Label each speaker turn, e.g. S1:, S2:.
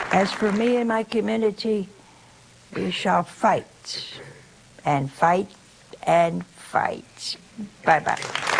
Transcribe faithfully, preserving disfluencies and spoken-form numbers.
S1: As for me and my community, we shall fight and fight and fight. Bye-bye.